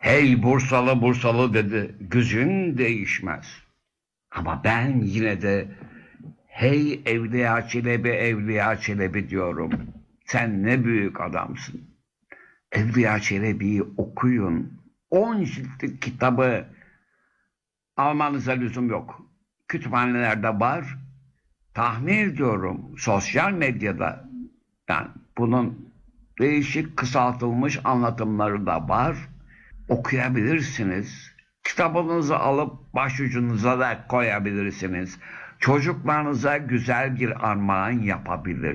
Hey Bursalı Bursalı dedi, gözün değişmez. Ama ben yine de hey Evliya Çelebi Evliya Çelebi diyorum. Sen ne büyük adamsın. Evliya Çelebi'yi okuyun. 10 ciltlik kitabı almanıza lüzum yok. Kütüphanelerde var. Tahmin ediyorum sosyal medyada yani bunun değişik kısaltılmış anlatımları da var. Okuyabilirsiniz. Kitabınızı alıp başucunuza da koyabilirsiniz. Çocuklarınıza güzel bir armağan yapabilir.